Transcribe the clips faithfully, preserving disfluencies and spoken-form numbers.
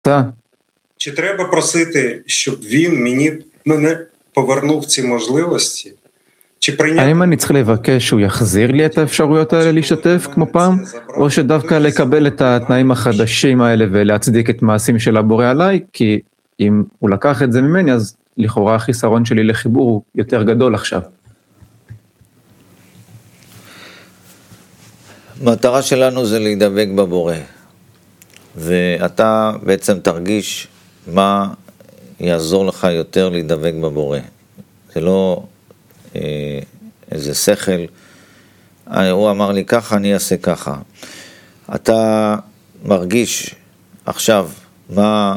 Та. Чи треба просити, щоб він мені мене повернув ці можливості? האם אני צריך לבקש שהוא יחזיר לי את האפשרויות האלה להשתתף כמו פעם, או שדווקא לקבל את התנאים החדשים האלה ולהצדיק את מעשים של הבורא עליי, כי אם הוא לקח את זה ממני, אז לכאורה החיסרון שלי לחיבור הוא יותר גדול עכשיו. המטרה שלנו זה להידבק בבורא, ואתה בעצם תרגיש מה יעזור לך יותר להידבק בבורא. זה לא איזה שכל, הוא אמר לי ככה, אני אעשה ככה. אתה מרגיש עכשיו מה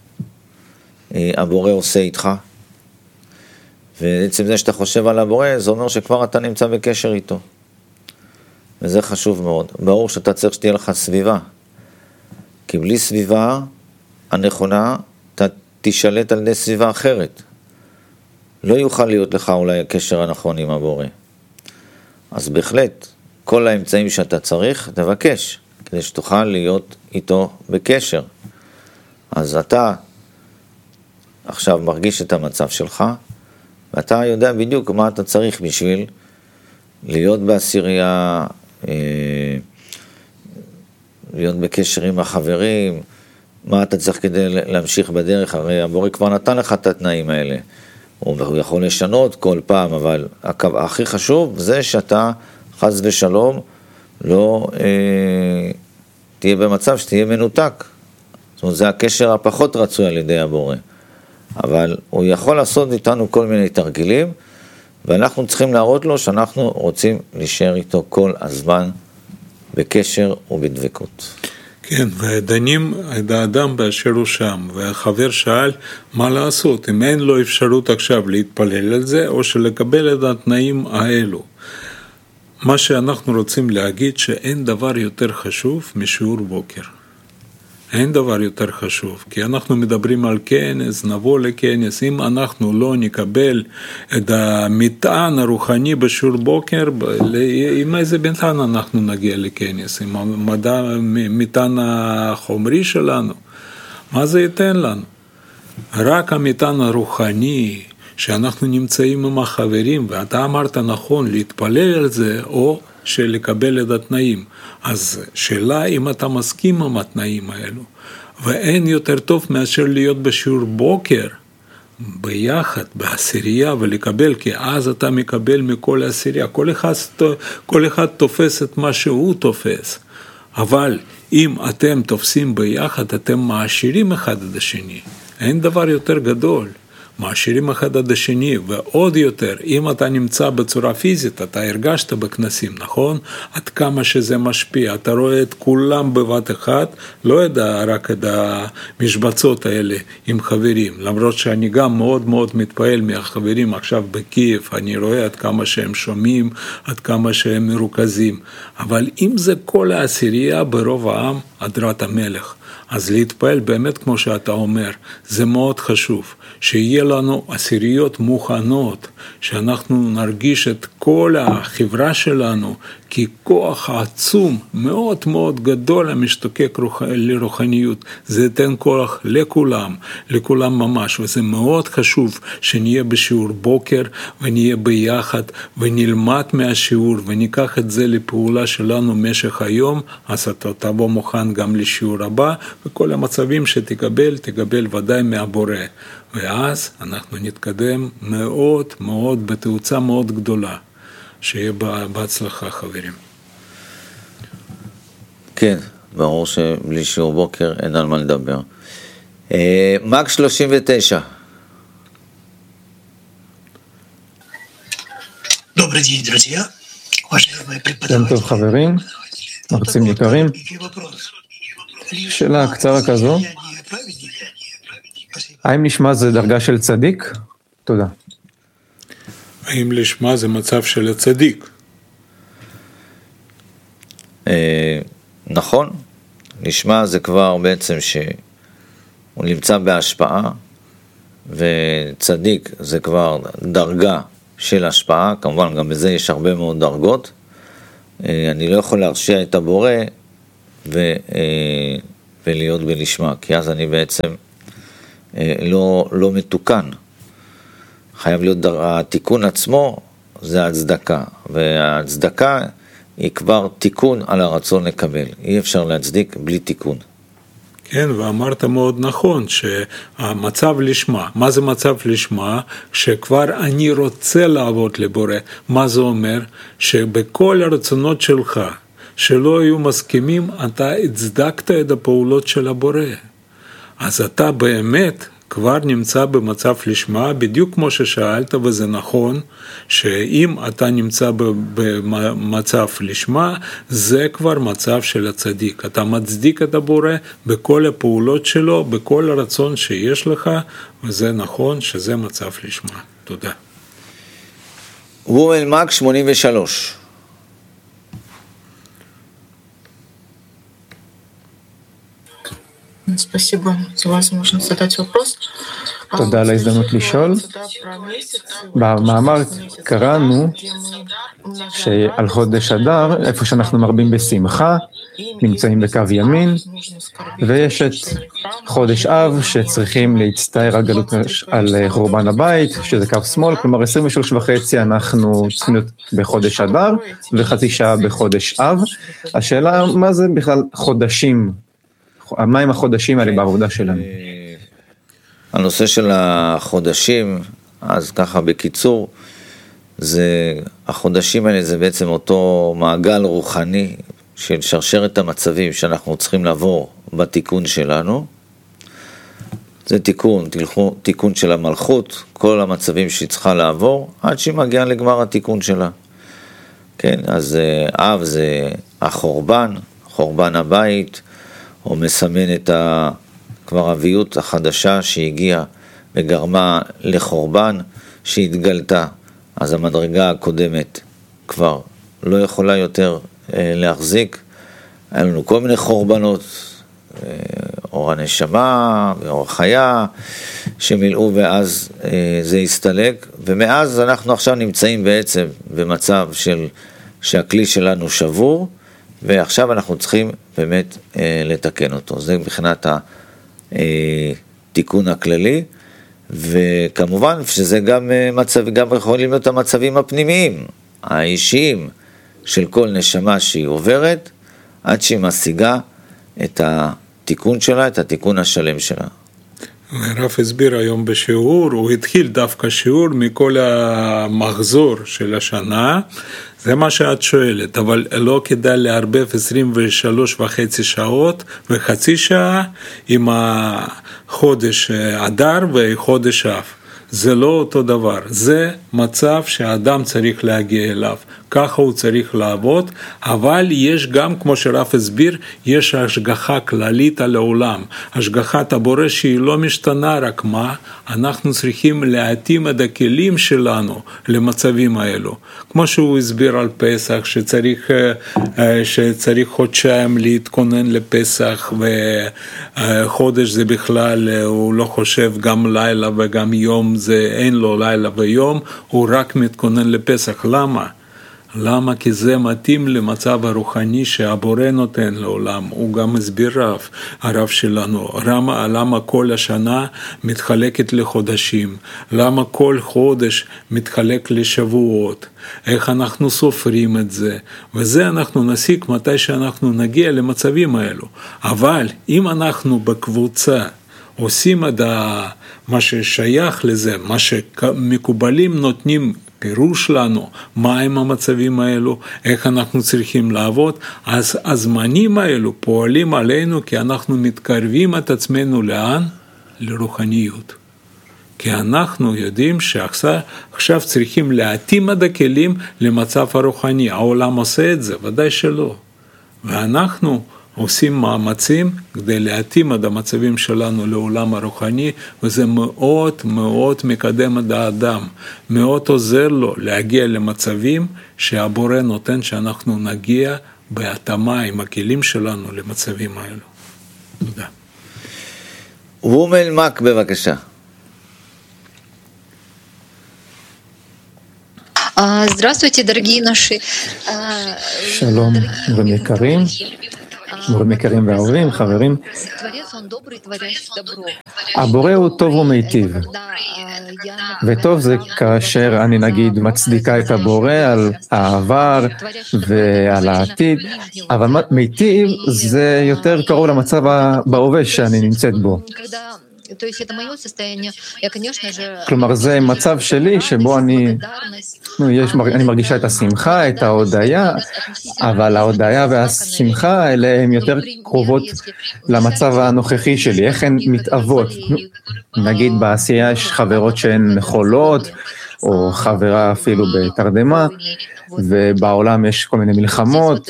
הבורא עושה איתך, ובעצם זה שאתה חושב על הבורא, זה אומר שכבר אתה נמצא בקשר איתו. וזה חשוב מאוד. ברור שאתה צריך שתהיה לך סביבה, כי בלי סביבה הנכונה, אתה תשלט על ידי סביבה אחרת. לא יוכל להיות לך אולי הקשר הנכון עם הבורא. אז בהחלט, כל האמצעים שאתה צריך, תבקש, כדי שתוכל להיות איתו בקשר. אז אתה עכשיו מרגיש את המצב שלך, ואתה יודע בדיוק מה אתה צריך בשביל להיות בעשירייה, להיות בקשר עם החברים, מה אתה צריך כדי להמשיך בדרך, הרי הבורא כבר נתן לך את התנאים האלה. הוא יכול לשנות כל פעם, אבל הכי חשוב זה שאתה חס ושלום לא אה, תהיה במצב שתהיה מנותק. זאת אומרת, זה הקשר הפחות רצוי על ידי הבורא. אבל הוא יכול לעשות איתנו כל מיני תרגילים, ואנחנו צריכים להראות לו שאנחנו רוצים להישאר איתו כל הזמן בקשר ובדבקות. כן, ודנים את האדם באשר הוא שם, והחבר שאל מה לעשות, אם אין לו אפשרות עכשיו להתפלל על זה, או שלקבל את התנאים האלו. מה שאנחנו רוצים להגיד שאין דבר יותר חשוב משיעור בוקר. אין דבר יותר חשוב, כי אנחנו מדברים על כנס, נבוא לכנס, אם אנחנו לא נקבל את המטען הרוחני בשיעור בוקר, עם איזה מטען אנחנו נגיע לכנס, עם המטען החומרי שלנו, מה זה ייתן לנו? רק המטען הרוחני, שאנחנו נמצאים עם החברים, ואתה אמרת נכון, להתפלל על זה, או שלקבל את התנאים. אז שאלה אם אתה מסכים עם התנאים האלו, ואין יותר טוב מאשר להיות בשיעור בוקר, ביחד, בעשירייה, ולקבל, כי אז אתה מקבל מכל העשירייה, כל אחד, כל אחד תופס את מה שהוא תופס, אבל אם אתם תופסים ביחד, אתם מעשירים אחד עד השני, אין דבר יותר גדול. מעשירים אחד עד השני, ועוד יותר, אם אתה נמצא בצורה פיזית, אתה הרגשת בכנסים, נכון? עד כמה שזה משפיע, אתה רואה את כולם בבת אחת, לא יודע רק את המשבצות האלה עם חברים, למרות שאני גם מאוד מאוד מתפעל מהחברים עכשיו בקייב, אני רואה עד כמה שהם שומעים, עד כמה שהם מרוכזים, אבל אם זה כל העשירייה ברוב העם, הדרת המלך, אז להתפעל באמת כמו שאתה אומר, זה מאוד חשוב, שיהיה לנו עשיריות מוכנות, שאנחנו נרגיש את כל החברה שלנו ככוח עצום מאוד מאוד גדול המשתוקק לרוחניות, זה ייתן כוח לכולם, לכולם ממש, וזה מאוד חשוב שנהיה בשיעור בוקר ונהיה ביחד ונלמד מהשיעור וניקח את זה לפעולה שלנו משך היום, אז אתה תבוא מוכן גם לשיעור הבא, וכל המצבים שתקבל, תקבל ודאי מהבורא. ואז אנחנו נתקדם מאוד מאוד, בתאוצה מאוד גדולה. שיהיה בהצלחה, חברים. כן, ברור שבלי שיעור בוקר אין על מה לדבר. מק שלושים ותשע. Добрый день, друзья. Уважаемые יום טוב חברים, מרצים יקרים. שאלה קצרה כזו. האם נשמע זה דרגה של צדיק? תודה. האם לשמה זה מצב של הצדיק? נכון, לשמה זה כבר בעצם שהוא נמצא בהשפעה, וצדיק זה כבר דרגה של השפעה, כמובן גם בזה יש הרבה מאוד דרגות. אני לא יכול להרשיע את הבורא ולהיות בלשמה, כי אז אני בעצם לא, לא מתוקן. חייב להיות התיקון עצמו, זה הצדקה, והצדקה היא כבר תיקון על הרצון לקבל. אי אפשר להצדיק בלי תיקון. כן, ואמרת מאוד נכון, שהמצב לשמה, מה זה מצב לשמה? שכבר אני רוצה לעבוד לבורא. מה זה אומר? שבכל הרצונות שלך, שלא היו מסכימים, אתה הצדקת את הפעולות של הבורא. אז אתה באמת כבר נמצא במצב לשמה, בדיוק כמו ששאלת, וזה נכון, שאם אתה נמצא במצב לשמה, זה כבר מצב של הצדיק. אתה מצדיק את הבורא בכל הפעולות שלו, בכל הרצון שיש לך, וזה נכון שזה מצב לשמה. תודה. וומל מק שמונים ושלוש. Спасибо за возможность задать вопрос. תודה על ההזדמנות לשאול. במאמר קראנו שעל חודש אדר, איפה שאנחנו מרבים בשמחה, נמצאים בקו ימין, ויש את חודש אב שצריכים להצטער על גלות על חורבן הבית, שזה קו שמאל, כלומר עשרים ושלוש וחצי אנחנו צריכים להיות בחודש אדר, וחצי שעה בחודש אב. השאלה, מה זה בכלל חודשים? מה עם החודשים האלה בעבודה שלנו? הנושא של החודשים, אז ככה בקיצור, זה, החודשים האלה זה בעצם אותו מעגל רוחני של שרשרת המצבים שאנחנו צריכים לעבור בתיקון שלנו. זה תיקון, תלכו, תיקון של המלכות, כל המצבים שהיא צריכה לעבור, עד שהיא מגיעה לגמר התיקון שלה. כן, אז אב זה החורבן, חורבן הבית, או מסמן את ה... כבר אביות החדשה שהגיעה וגרמה לחורבן שהתגלתה, אז המדרגה הקודמת כבר לא יכולה יותר אה, להחזיק. היה לנו כל מיני חורבנות, אה, אור הנשמה ואור החיה שמילאו, ואז אה, זה הסתלק, ומאז אנחנו עכשיו נמצאים בעצם במצב של שהכלי שלנו שבור, ועכשיו אנחנו צריכים באמת אה, לתקן אותו. זה מבחינת התיקון הכללי, וכמובן שזה גם מצב, גם יכולים להיות המצבים הפנימיים, האישיים של כל נשמה שהיא עוברת, עד שהיא משיגה את התיקון שלה, את התיקון השלם שלה. הרב הסביר היום בשיעור, הוא התחיל דווקא שיעור מכל המחזור של השנה, זה מה שאת שואלת, אבל לא כדאי לערבב עשרים ושלוש וחצי שעות וחצי שעה עם החודש אדר וחודש אב. זה לא אותו דבר, זה מצב שהאדם צריך להגיע אליו, ככה הוא צריך לעבוד, אבל יש גם, כמו שרב הסביר, יש השגחה כללית על העולם, השגחת הבורא שהיא לא משתנה, רק מה? אנחנו צריכים להתאים את הכלים שלנו למצבים האלו, כמו שהוא הסביר על פסח, שצריך, שצריך חודשיים להתכונן לפסח, וחודש זה בכלל, הוא לא חושב גם לילה וגם יום, זה אין לו לילה ויום, הוא רק מתכונן לפסח. למה? למה? כי זה מתאים למצב הרוחני שהבורא נותן לעולם. הוא גם הסביר רב, הרב שלנו, למה, למה כל השנה מתחלקת לחודשים, למה כל חודש מתחלק לשבועות, איך אנחנו סופרים את זה, וזה אנחנו נסיק מתי שאנחנו נגיע למצבים האלו. אבל אם אנחנו בקבוצה עושים את מה ששייך לזה, מה שמקובלים נותנים פירוש לנו, מה הם המצבים האלו, איך אנחנו צריכים לעבוד, אז הזמנים האלו פועלים עלינו כי אנחנו מתקרבים את עצמנו לאן? לרוחניות. כי אנחנו יודעים שעכשיו צריכים להתאים את הכלים למצב הרוחני. העולם עושה את זה, ודאי שלא. ואנחנו עושים מאמצים כדי להתאים את המצבים שלנו לעולם הרוחני, וזה מאוד מאוד מקדם את האדם, מאוד עוזר לו להגיע למצבים שהבורא נותן שאנחנו נגיע בהתאמה עם הכלים שלנו למצבים האלו. תודה. וומל מק, בבקשה. Здравствуйте, дорогие наши. שלום, בן יקרים. מורים יקרים ואהובים, חברים. הבורא הוא טוב ומיטיב. וטוב זה כאשר אני נגיד מצדיקה את הבורא על העבר ועל העתיד, אבל מיטיב זה יותר קרוב למצב בהווה שאני נמצאת בו. כלומר זה מצב שלי שבו אני, יש, אני מרגישה את השמחה, את ההודיה, אבל ההודיה והשמחה האלה הן יותר קרובות למצב הנוכחי שלי, איך הן מתאבות. נגיד בעשייה יש חברות שהן חולות, או חברה אפילו בתרדמה, ובעולם יש כל מיני מלחמות.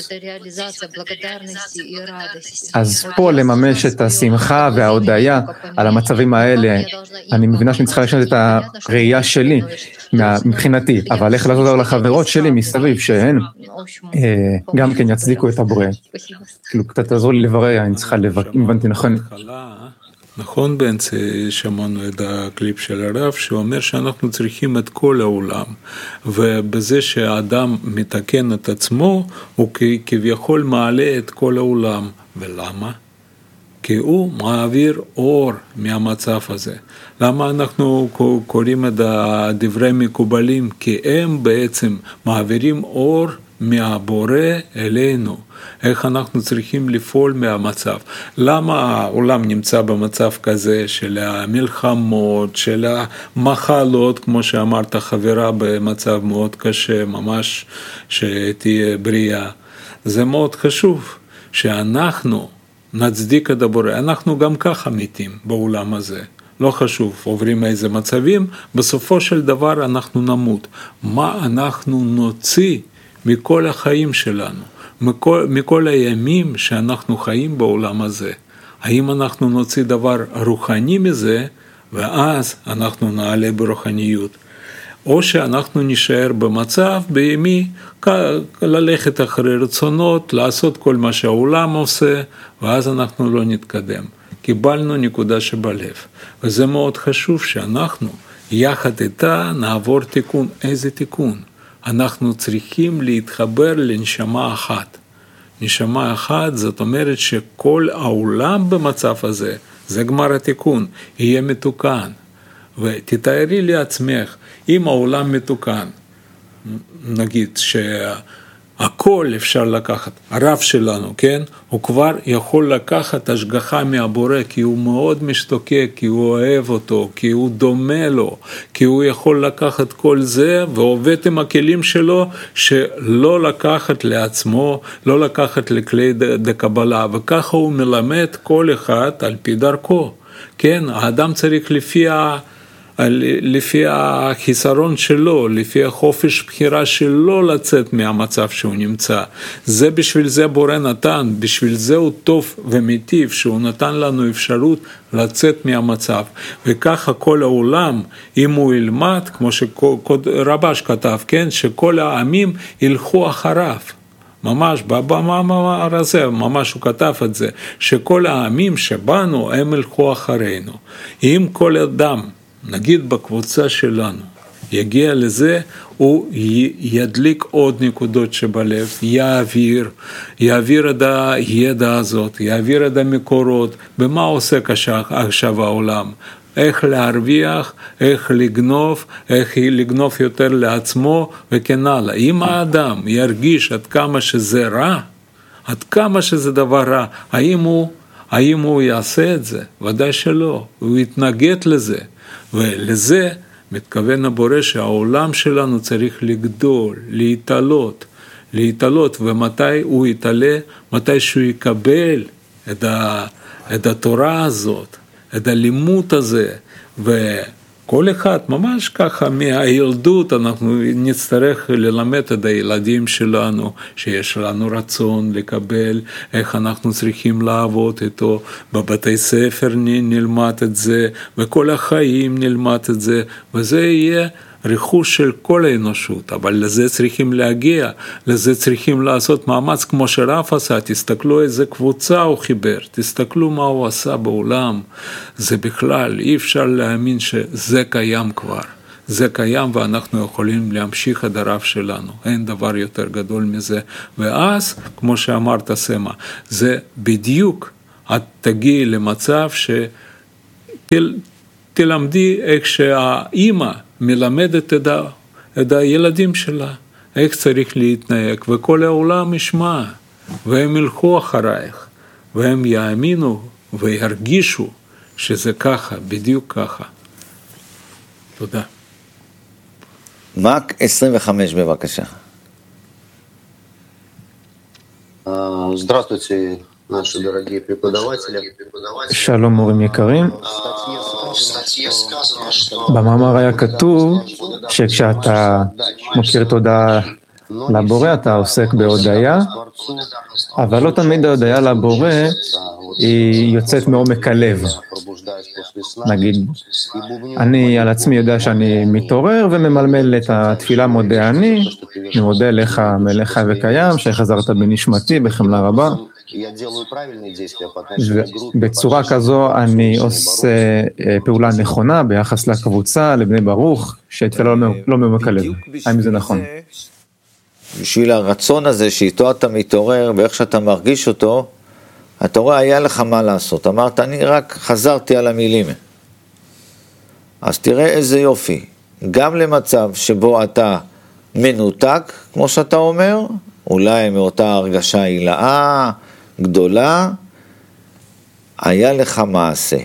אז פה לממש את השמחה וההודיה על המצבים האלה, אני מבינה שאני צריכה לשנות את הראייה שלי מבחינתי, אבל איך לעזור לחברות שלי מסביב שהן גם כן יצדיקו את הבורא. כאילו קצת תעזור לי לברר, אני צריכה לבקר, אם הבנתי נכון. נכון, באמצע שמענו את הקליפ של הרב, שאומר שאנחנו צריכים את כל העולם, ובזה שהאדם מתקן את עצמו, הוא כביכול מעלה את כל העולם. ולמה? כי הוא מעביר אור מהמצב הזה. למה אנחנו קוראים את הדברי מקובלים? כי הם בעצם מעבירים אור מהבורא אלינו. איך אנחנו צריכים לפעול מהמצב. למה העולם נמצא במצב כזה של המלחמות, של המחלות, כמו שאמרת חברה, במצב מאוד קשה, ממש שתהיה בריאה. זה מאוד חשוב שאנחנו נצדיק את הבורא. אנחנו גם ככה מתים בעולם הזה. לא חשוב, עוברים איזה מצבים, בסופו של דבר אנחנו נמות. מה אנחנו נוציא מכל החיים שלנו? מכל, מכל הימים שאנחנו חיים בעולם הזה, האם אנחנו נוציא דבר רוחני מזה, ואז אנחנו נעלה ברוחניות, או שאנחנו נשאר במצב בימי, ללכת אחרי רצונות, לעשות כל מה שהעולם עושה, ואז אנחנו לא נתקדם. קיבלנו נקודה שבלב, וזה מאוד חשוב שאנחנו יחד איתה נעבור תיקון. איזה תיקון? אנחנו צריכים להתחבר לנשמה אחת. נשמה אחת, זאת אומרת שכל העולם במצב הזה, זה גמר התיקון, יהיה מתוקן. ותתארי לעצמך, אם העולם מתוקן, נגיד שהכל אפשר לקחת, הרב שלנו, כן? הוא כבר יכול לקחת השגחה מהבורא, כי הוא מאוד משתוקק, כי הוא אוהב אותו, כי הוא דומה לו, כי הוא יכול לקחת כל זה, ועובד עם הכלים שלו, שלא לקחת לעצמו, לא לקחת לכלי דקבלה, וככה הוא מלמד כל אחד על פי דרכו. כן, האדם צריך לפי ה... לפי החיסרון שלו, לפי החופש בחירה שלו לצאת מהמצב שהוא נמצא. זה בשביל זה בורא נתן, בשביל זה הוא טוב ומיטיב, שהוא נתן לנו אפשרות לצאת מהמצב. וככה כל העולם, אם הוא ילמד, כמו שרבש כתב, כן, שכל העמים ילכו אחריו. ממש, במאמר הזה, ממש הוא כתב את זה, שכל העמים שבאנו, הם ילכו אחרינו. אם כל אדם, נגיד בקבוצה שלנו, יגיע לזה, הוא ידליק עוד נקודות שבלב, יעביר, יעביר את הידע הזאת, יעביר את המקורות, במה עושה עכשיו העולם, איך להרוויח, איך לגנוב, איך לגנוב יותר לעצמו וכן הלאה. אם האדם ירגיש עד כמה שזה רע, עד כמה שזה דבר רע, האם הוא, האם הוא יעשה את זה? ודאי שלא, הוא יתנגד לזה. ולזה מתכוון הבורא שהעולם שלנו צריך לגדול, להתעלות, להתעלות, ומתי הוא יתעלה? מתי שהוא יקבל את, ה, את התורה הזאת, את הלימוד הזה, וכל אחד ממש ככה מהילדות אנחנו נצטרך ללמד את הילדים שלנו, שיש לנו רצון לקבל, איך אנחנו צריכים לעבוד איתו, בבתי ספר נלמד את זה, וכל החיים נלמד את זה, וזה יהיה רכוש של כל האנושות, אבל לזה צריכים להגיע, לזה צריכים לעשות מאמץ כמו שרב עשה, תסתכלו איזה קבוצה הוא חיבר, תסתכלו מה הוא עשה בעולם, זה בכלל, אי אפשר להאמין שזה קיים כבר, זה קיים ואנחנו יכולים להמשיך את הרב שלנו, אין דבר יותר גדול מזה. ואז, כמו שאמרת סמה, זה בדיוק, את תגיעי למצב שתלמדי איך שהאימא מלמדת את, ה, את הילדים שלה, איך צריך להתנהג, וכל העולם ישמע, והם ילכו אחרייך, והם יאמינו וירגישו שזה ככה, בדיוק ככה. תודה. מק עשרים וחמש בבקשה. Здравствуйте, наши дорогие преподаватели. שלום מורים יקרים. במאמר היה כתוב שכשאתה מכיר תודה לבורא אתה עוסק בהודיה, אבל לא תמיד ההודיה לבורא היא יוצאת מעומק הלב. נגיד, אני על עצמי יודע שאני מתעורר וממלמל את התפילה מודה אני, אני מודה לך מלך חי וקיים, שחזרת בנשמתי בחמלה רבה. בצורה כזו אני עושה פעולה נכונה ביחס לקבוצה, לבני ברוך, שהתפילה לא מעומק הלב. האם זה נכון? בשביל הרצון הזה שאיתו אתה מתעורר ואיך שאתה מרגיש אותו, אתה רואה, היה לך מה לעשות. אמרת, אני רק חזרתי על המילים. אז תראה איזה יופי. גם למצב שבו אתה מנותק, כמו שאתה אומר, אולי מאותה הרגשה הילאה, גדולה, היה לך מעשה.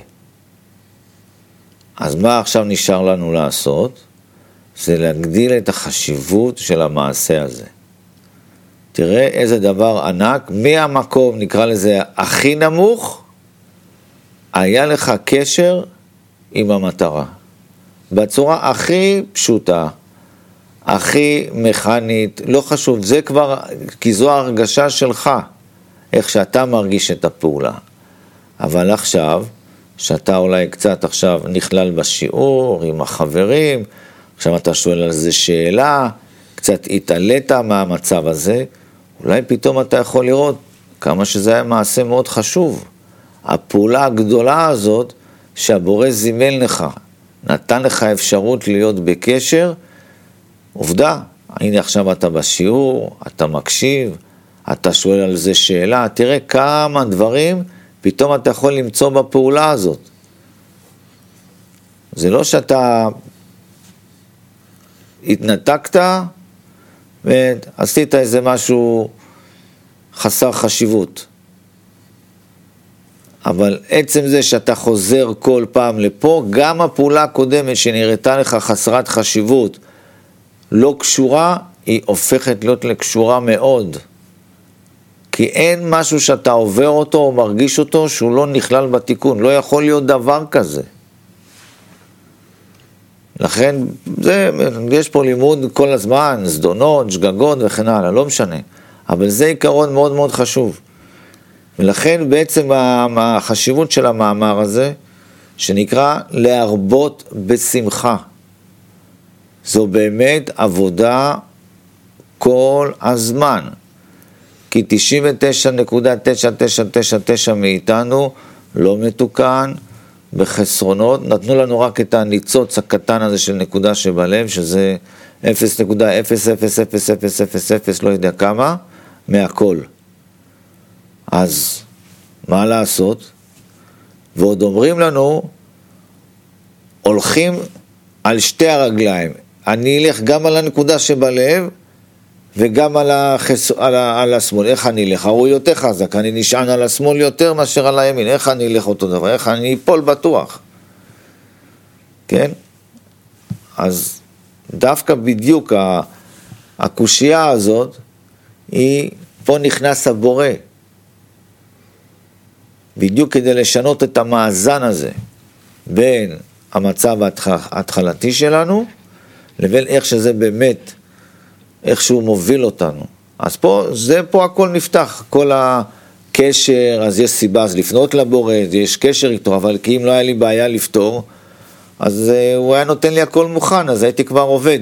אז מה עכשיו נשאר לנו לעשות? זה להגדיל את החשיבות של המעשה הזה. תראה איזה דבר ענק, מהמקום נקרא לזה הכי נמוך, היה לך קשר עם המטרה. בצורה הכי פשוטה, הכי מכנית, לא חשוב, זה כבר, כי זו ההרגשה שלך, איך שאתה מרגיש את הפעולה. אבל עכשיו, שאתה אולי קצת עכשיו נכלל בשיעור עם החברים, עכשיו אתה שואל על זה שאלה, קצת התעלית מהמצב הזה, אולי פתאום אתה יכול לראות כמה שזה היה מעשה מאוד חשוב. הפעולה הגדולה הזאת שהבורא זימן לך, נתן לך אפשרות להיות בקשר, עובדה, הנה עכשיו אתה בשיעור, אתה מקשיב, אתה שואל על זה שאלה, תראה כמה דברים פתאום אתה יכול למצוא בפעולה הזאת. זה לא שאתה התנתקת ועשית איזה משהו חסר חשיבות. אבל עצם זה שאתה חוזר כל פעם לפה, גם הפעולה הקודמת שנראתה לך חסרת חשיבות, לא קשורה, היא הופכת להיות לקשורה מאוד. כי אין משהו שאתה עובר אותו או מרגיש אותו שהוא לא נכלל בתיקון. לא יכול להיות דבר כזה. לכן, זה, יש פה לימוד כל הזמן, זדונות, שגגות וכן הלאה, לא משנה. אבל זה עיקרון מאוד מאוד חשוב. ולכן בעצם החשיבות של המאמר הזה, שנקרא להרבות בשמחה. זו באמת עבודה כל הזמן. כי תשעים ותשע נקודה תשע תשע תשע תשע מאיתנו לא מתוקן, בחסרונות, נתנו לנו רק את הניצוץ הקטן הזה של נקודה שבלב, שזה אפס נקודה אפס אפס אפס אפס אפס אפס, לא יודע כמה, מהכל. אז מה לעשות? ועוד אומרים לנו, הולכים על שתי הרגליים. אני אלך גם על הנקודה שבלב, וגם על, החס... על, ה... על השמאל. איך אני אלך? הוא יותר חזק, אני נשען על השמאל יותר מאשר על הימין. איך אני אלך אותו דבר? איך אני אפול בטוח? כן? אז דווקא בדיוק הקושייה הזאת, היא, פה נכנס הבורא. בדיוק כדי לשנות את המאזן הזה, בין המצב ההתחלתי שלנו, לבין איך שזה באמת, איך שהוא מוביל אותנו. אז פה, זה פה הכל נפתח, כל הקשר, אז יש סיבה, אז לפנות לבורא, יש קשר איתו, אבל כי אם לא היה לי בעיה לפתור, אז הוא היה נותן לי הכל מוכן, אז הייתי כבר עובד,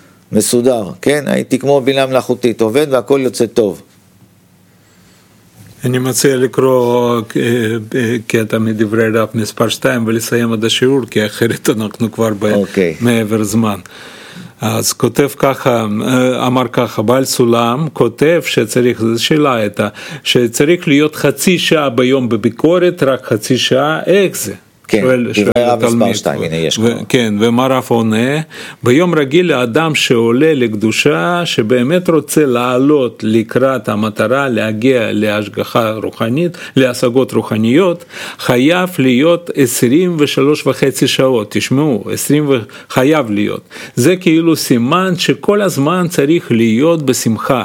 מסודר, כן? הייתי כמו בינה מלאכותית, עובד והכל יוצא טוב. אני מציע לקרוא קטע מדברי רב מספר שתיים ולסיים עד השיעור, כי אחרת אנחנו כבר במעבר זמן. אז כותב ככה, אמר ככה, בעל סולם כותב שצריך, זו שאלה הייתה, שצריך להיות חצי שעה ביום בביקורת, רק חצי שעה, איך זה? כן, דברי רב מספר שתיים, הנה יש כבר. כן, ומה רב עונה? ביום רגיל לאדם שעולה לקדושה, שבאמת רוצה לעלות לקראת המטרה, להגיע להשגחה רוחנית, להשגות רוחניות, חייב להיות עשרים ושלוש וחצי שעות, תשמעו, עשרים חייב להיות. זה כאילו סימן שכל הזמן צריך להיות בשמחה.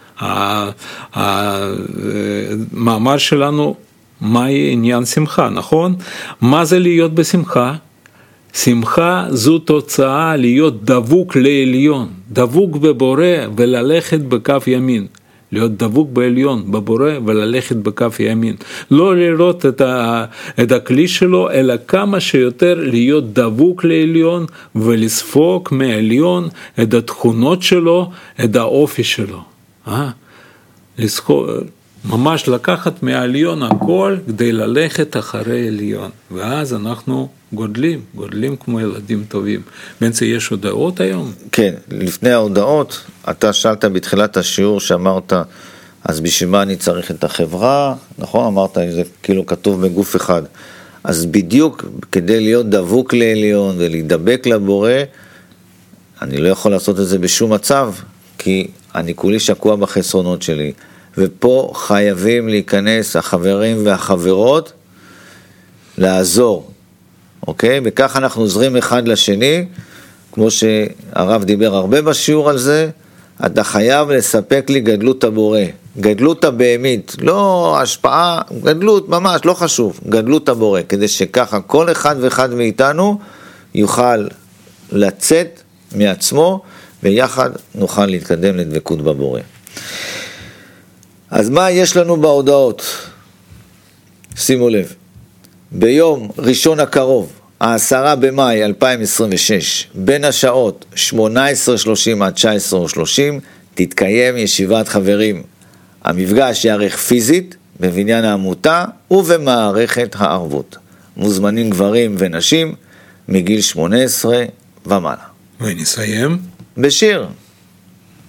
המאמר שלנו, מהי עניין שמחה, נכון? מה זה להיות בשמחה? שמחה זו תוצאה להיות דבוק לעליון, דבוק בבורא וללכת בקו ימין. להיות דבוק בעליון, בבורא וללכת בקו ימין. לא לראות את, ה, את הכלי שלו, אלא כמה שיותר להיות דבוק לעליון ולספוק מעליון את התכונות שלו, את האופי שלו. אה? לספוק... ממש לקחת מהעליון הכל כדי ללכת אחרי עליון, ואז אנחנו גודלים, גודלים כמו ילדים טובים. בנצי, יש הודעות היום? כן, לפני ההודעות, אתה שאלת בתחילת השיעור שאמרת, אז בשביל מה אני צריך את החברה, נכון? אמרת, זה כאילו כתוב בגוף אחד. אז בדיוק כדי להיות דבוק לעליון ולהידבק לבורא, אני לא יכול לעשות את זה בשום מצב, כי אני כולי שקוע בחסרונות שלי. ופה חייבים להיכנס החברים והחברות לעזור, אוקיי? וכך אנחנו עוזרים אחד לשני, כמו שהרב דיבר הרבה בשיעור על זה, אתה חייב לספק לי גדלות הבורא, גדלות הבהמית, לא השפעה, גדלות ממש, לא חשוב, גדלות הבורא, כדי שככה כל אחד ואחד מאיתנו יוכל לצאת מעצמו, ויחד נוכל להתקדם לדבקות בבורא. אז מה יש לנו בהודעות? שימו לב, ביום ראשון הקרוב, העשרה במאי אלפיים עשרים ושש, בין השעות שמונה עשרה שלושים עד תשע עשרה שלושים, תתקיים ישיבת חברים. המפגש יערך פיזית בבניין העמותה ובמערכת הערבות. מוזמנים גברים ונשים מגיל שמונה עשרה ומעלה. ונסיים בשיר.